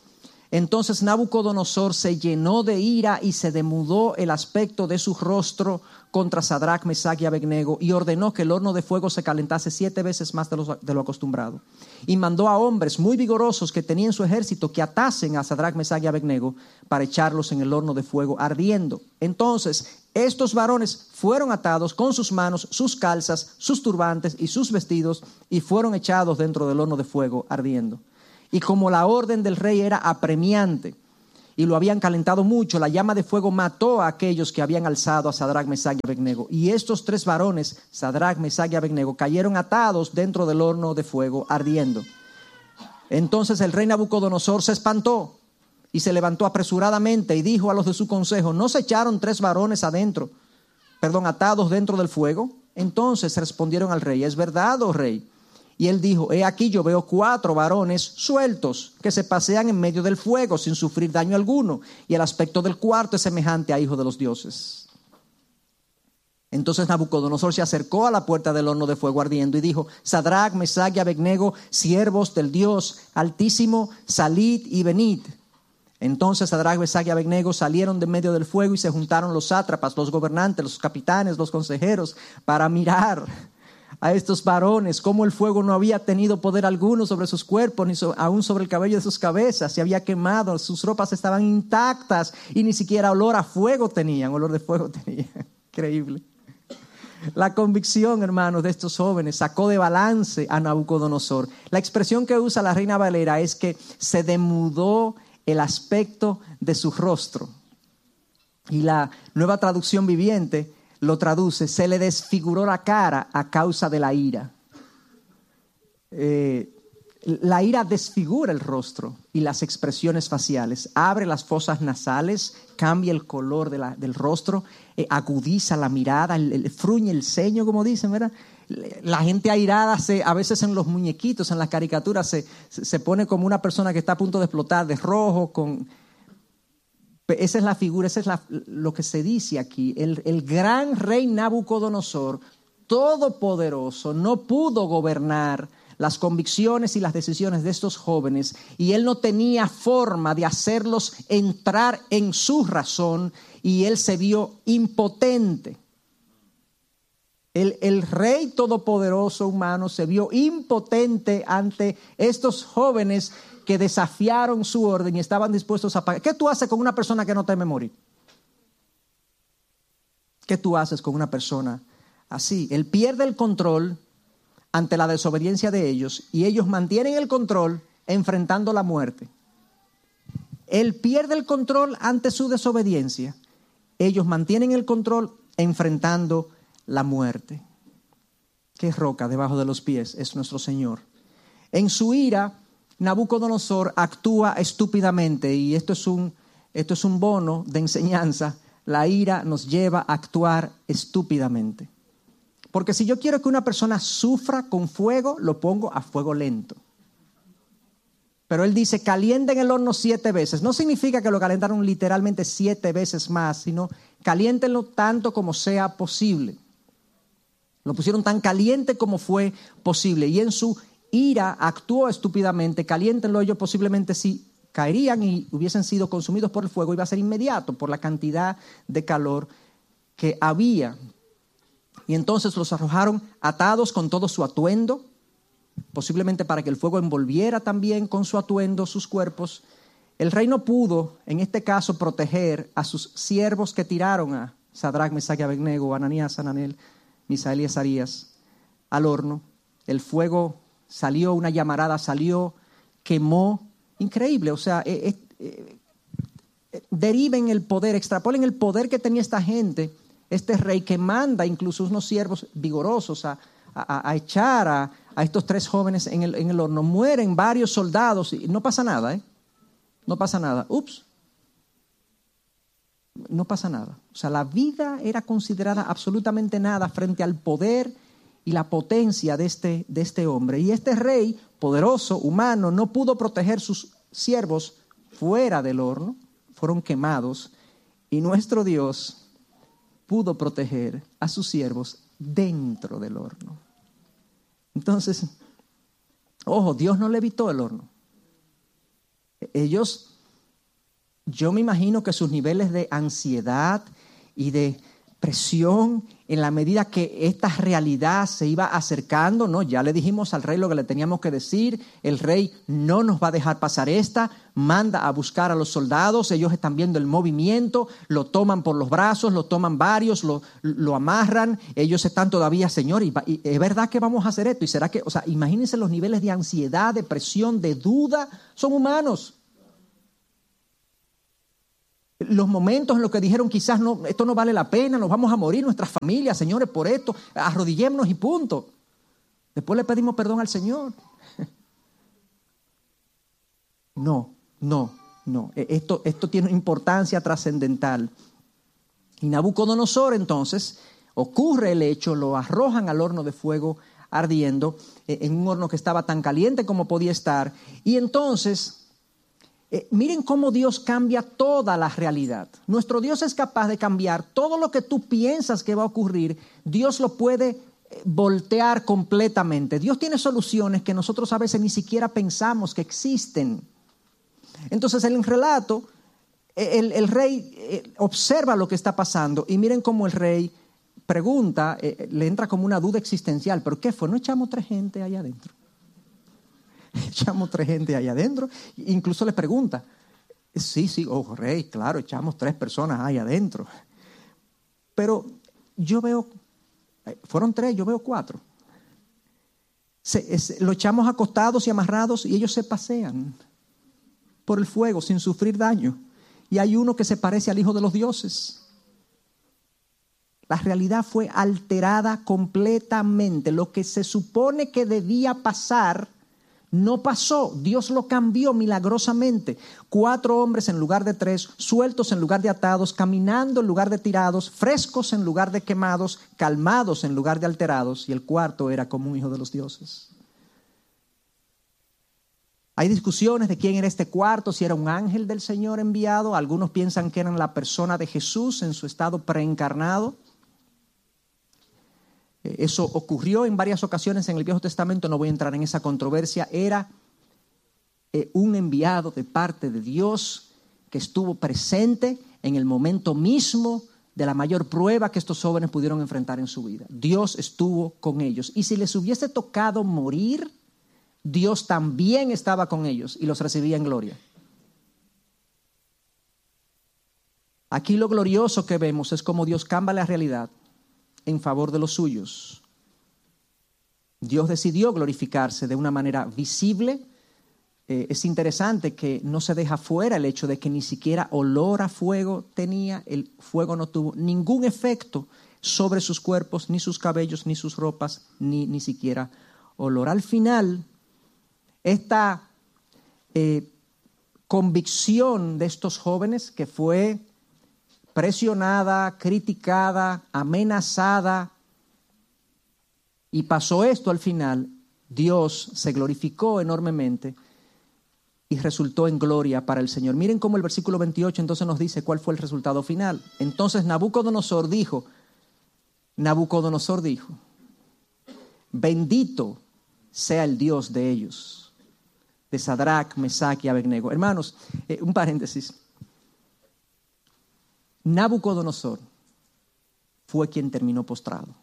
Entonces Nabucodonosor se llenó de ira y se demudó el aspecto de su rostro contra Sadrach, Mesach y Abednego, y ordenó que el horno de fuego se calentase 7 veces más de lo acostumbrado. Y mandó a hombres muy vigorosos que tenían en su ejército que atasen a Sadrach, Mesach y Abednego para echarlos en el horno de fuego ardiendo. Entonces estos varones fueron atados con sus manos, sus calzas, sus turbantes y sus vestidos, y fueron echados dentro del horno de fuego ardiendo. Y como la orden del rey era apremiante y lo habían calentado mucho, la llama de fuego mató a aquellos que habían alzado a Sadrach, Mesach y Abednego. Y estos 3 varones, Sadrach, Mesach y Abednego, cayeron atados dentro del horno de fuego ardiendo. Entonces el rey Nabucodonosor se espantó y se levantó apresuradamente y dijo a los de su consejo: ¿no se echaron 3 varones atados dentro del fuego? Entonces respondieron al rey: ¿es verdad, oh rey? Y él dijo: he aquí, yo veo 4 varones sueltos que se pasean en medio del fuego sin sufrir daño alguno, y el aspecto del cuarto es semejante a hijo de los dioses. Entonces Nabucodonosor se acercó a la puerta del horno de fuego ardiendo y dijo: Sadrach, Mesach y Abednego, siervos del Dios Altísimo, salid y venid. Entonces Sadrach, Mesach y Abednego salieron de medio del fuego, y se juntaron los sátrapas, los gobernantes, los capitanes, los consejeros, para mirar a estos varones, como el fuego no había tenido poder alguno sobre sus cuerpos, ni aún sobre el cabello de sus cabezas, se había quemado, sus ropas estaban intactas y ni siquiera olor a fuego tenían, olor de fuego tenían. Increíble. La convicción, hermanos, de estos jóvenes sacó de balance a Nabucodonosor. La expresión que usa la Reina Valera es que se demudó el aspecto de su rostro. Y la Nueva Traducción Viviente lo traduce: se le desfiguró la cara a causa de la ira. La ira desfigura el rostro y las expresiones faciales, abre las fosas nasales, cambia el color del rostro, agudiza la mirada, fruñe el ceño, como dicen, ¿verdad? La gente airada a veces en los muñequitos, en las caricaturas, se pone como una persona que está a punto de explotar, de rojo, esa es la figura, lo que se dice aquí. El gran rey Nabucodonosor, todopoderoso, no pudo gobernar las convicciones y las decisiones de estos jóvenes, y él no tenía forma de hacerlos entrar en su razón, y él se vio impotente. El rey todopoderoso humano se vio impotente ante estos jóvenes que desafiaron su orden y estaban dispuestos a pagar. ¿Qué tú haces con una persona que no teme morir? ¿Qué tú haces con una persona así? Él pierde el control ante la desobediencia de ellos, y ellos mantienen el control enfrentando la muerte. Él pierde el control ante su desobediencia. Ellos mantienen el control enfrentando la muerte. Qué roca debajo de los pies es nuestro Señor. En su ira, Nabucodonosor actúa estúpidamente, y esto es un bono de enseñanza. La ira nos lleva a actuar estúpidamente. Porque si yo quiero que una persona sufra con fuego, lo pongo a fuego lento. Pero él dice: calienten el horno 7 veces. No significa que lo calentaron literalmente 7 veces más, sino caliéntenlo tanto como sea posible. Lo pusieron tan caliente como fue posible, y en su ira actuó estúpidamente. Caliéntenlo, ellos posiblemente sí caerían y hubiesen sido consumidos por el fuego. Iba a ser inmediato por la cantidad de calor que había. Y entonces los arrojaron atados con todo su atuendo, posiblemente para que el fuego envolviera también con su atuendo sus cuerpos. El rey no pudo, en este caso, proteger a sus siervos que tiraron a Sadrach, Mesach y Abednego, Ananías, Hananel, Misael y Azarías al horno. El fuego salió, una llamarada salió, quemó. Increíble, o sea, deriven el poder, extrapolen el poder que tenía esta gente, este rey que manda incluso unos siervos vigorosos a echar a estos 3 jóvenes en el horno. Mueren varios soldados y no pasa nada, no pasa nada. Ups. No pasa nada. O sea, la vida era considerada absolutamente nada frente al poder y la potencia de este hombre. Y este rey poderoso, humano, no pudo proteger sus siervos fuera del horno, fueron quemados. Y nuestro Dios pudo proteger a sus siervos dentro del horno. Entonces, ojo, Dios no le evitó el horno. Ellos yo me imagino que sus niveles de ansiedad y de presión, en la medida que esta realidad se iba acercando, ¿no? Ya le dijimos al rey lo que le teníamos que decir. El rey no nos va a dejar pasar esta. Manda a buscar a los soldados. Ellos están viendo el movimiento. Lo toman por los brazos, lo toman varios, lo amarran. Ellos están todavía, Señor, y es verdad que vamos a hacer esto. Y será que, imagínense los niveles de ansiedad, de presión, de duda. Son humanos. Los momentos en los que dijeron quizás no, esto no vale la pena, nos vamos a morir, nuestras familias, señores, por esto, arrodillémonos y punto. Después le pedimos perdón al Señor. No. Esto tiene importancia trascendental. Y Nabucodonosor entonces, ocurre el hecho, lo arrojan al horno de fuego ardiendo, en un horno que estaba tan caliente como podía estar. Y entonces... miren cómo Dios cambia toda la realidad. Nuestro Dios es capaz de cambiar todo lo que tú piensas que va a ocurrir. Dios lo puede voltear completamente. Dios tiene soluciones que nosotros a veces ni siquiera pensamos que existen. Entonces, en el relato, el rey observa lo que está pasando y miren cómo el rey pregunta, le entra como una duda existencial. ¿Pero qué fue? ¿No echamos 3 gente allá adentro? Echamos 3 gente ahí adentro. Incluso le pregunta, sí, rey, claro, echamos 3 personas ahí adentro. Pero yo veo, fueron 3, yo veo 4. Lo echamos acostados y amarrados y ellos se pasean por el fuego sin sufrir daño. Y hay uno que se parece al hijo de los dioses. La realidad fue alterada completamente. Lo que se supone que debía pasar no pasó. Dios lo cambió milagrosamente. 4 hombres en lugar de 3, sueltos en lugar de atados, caminando en lugar de tirados, frescos en lugar de quemados, calmados en lugar de alterados, y el cuarto era como un hijo de los dioses. Hay discusiones de quién era este cuarto, si era un ángel del Señor enviado. Algunos piensan que era la persona de Jesús en su estado preencarnado. Eso ocurrió en varias ocasiones en el Viejo Testamento, no voy a entrar en esa controversia. Era un enviado de parte de Dios que estuvo presente en el momento mismo de la mayor prueba que estos jóvenes pudieron enfrentar en su vida. Dios estuvo con ellos. Y si les hubiese tocado morir, Dios también estaba con ellos y los recibía en gloria. Aquí lo glorioso que vemos es cómo Dios cambia la realidad en favor de los suyos. Dios decidió glorificarse de una manera visible. Es interesante que no se deja fuera el hecho de que ni siquiera olor a fuego tenía. El fuego no tuvo ningún efecto sobre sus cuerpos, ni sus cabellos, ni sus ropas, ni siquiera olor. Al final, esta convicción de estos jóvenes que fue presionada, criticada, amenazada, y pasó esto al final, Dios se glorificó enormemente y resultó en gloria para el Señor. Miren cómo el versículo 28 entonces nos dice cuál fue el resultado final. Entonces Nabucodonosor dijo, bendito sea el Dios de ellos, de Sadrach, Mesach y Abednego. Hermanos, un paréntesis. Nabucodonosor fue quien terminó postrado.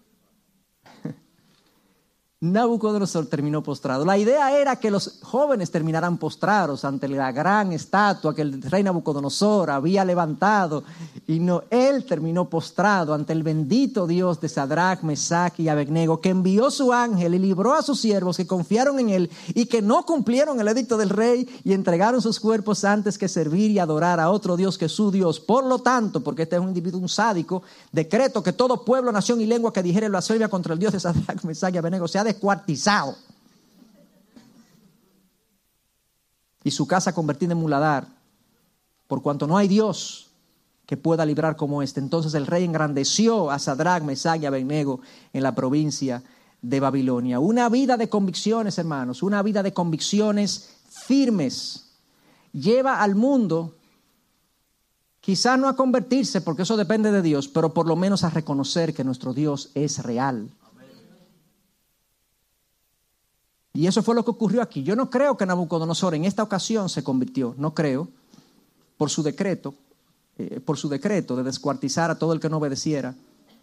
Nabucodonosor terminó postrado. La idea era que los jóvenes terminaran postrados ante la gran estatua que el rey Nabucodonosor había levantado, y no, él terminó postrado ante el bendito Dios de Sadrach, Mesach y Abednego, que envió su ángel y libró a sus siervos que confiaron en él y que no cumplieron el edicto del rey y entregaron sus cuerpos antes que servir y adorar a otro Dios que su Dios. Por lo tanto, porque este es un individuo, un sádico, decreto que todo pueblo, nación y lengua que dijere blasfemia contra el Dios de Sadrach, Mesach y Abednego sea descuartizado y su casa convertida en muladar, por cuanto no hay Dios que pueda librar como este. Entonces el rey engrandeció a Sadrach, Mesach y Abednego en la provincia de Babilonia. Una vida de convicciones, hermanos, una vida de convicciones firmes lleva al mundo, quizás no a convertirse, porque eso depende de Dios, pero por lo menos a reconocer que nuestro Dios es real. Y eso fue lo que ocurrió aquí. Yo no creo que Nabucodonosor en esta ocasión se convirtió, no creo, por su decreto de descuartizar a todo el que no obedeciera.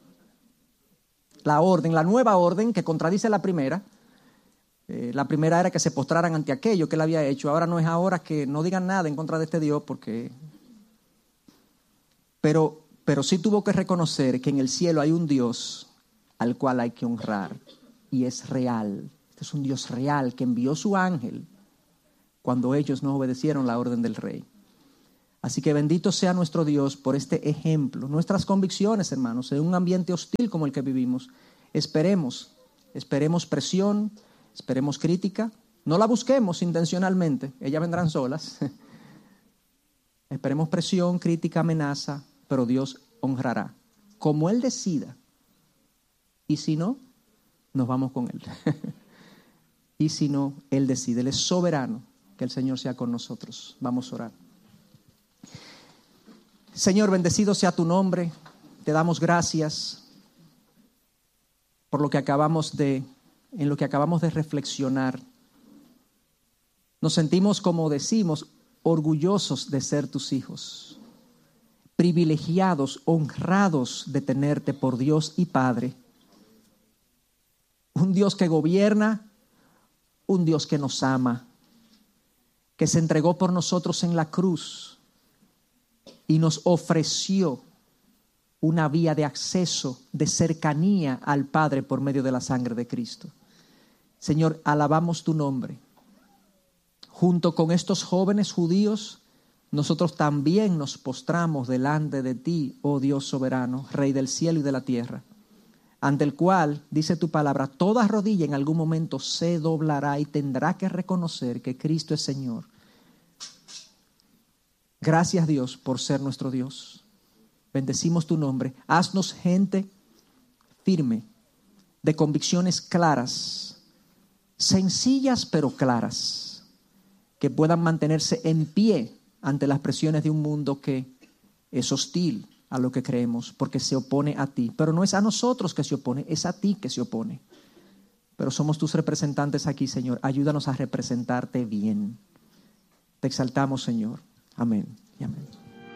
La nueva orden que contradice la primera. La primera era que se postraran ante aquello que él había hecho. Ahora no es ahora que no digan nada en contra de este Dios, pero sí tuvo que reconocer que en el cielo hay un Dios al cual hay que honrar, y es real. Este es un Dios real que envió su ángel cuando ellos no obedecieron la orden del rey. Así que bendito sea nuestro Dios por este ejemplo. Nuestras convicciones, hermanos, en un ambiente hostil como el que vivimos, esperemos presión, esperemos crítica. No la busquemos intencionalmente, ellas vendrán solas. Esperemos presión, crítica, amenaza, pero Dios honrará como Él decida. Y si no, nos vamos con Él. Y si no, Él decide. Él es soberano. Que el Señor sea con nosotros. Vamos a orar. Señor, bendecido sea tu nombre. Te damos gracias por en lo que acabamos de reflexionar. Nos sentimos, como decimos, orgullosos de ser tus hijos, privilegiados, honrados de tenerte por Dios y Padre. Un Dios que gobierna, un Dios que nos ama, que se entregó por nosotros en la cruz y nos ofreció una vía de acceso, de cercanía al Padre por medio de la sangre de Cristo. Señor, alabamos tu nombre. Junto con estos jóvenes judíos, nosotros también nos postramos delante de ti, oh Dios soberano, Rey del cielo y de la tierra, ante el cual, dice tu palabra, toda rodilla en algún momento se doblará y tendrá que reconocer que Cristo es Señor. Gracias, Dios, por ser nuestro Dios. Bendecimos tu nombre. Haznos gente firme, de convicciones claras, sencillas pero claras, que puedan mantenerse en pie ante las presiones de un mundo que es hostil a lo que creemos, porque se opone a ti. Pero no es a nosotros que se opone, es a ti que se opone. Pero somos tus representantes aquí, Señor. Ayúdanos a representarte bien. Te exaltamos, Señor. Amén y amén.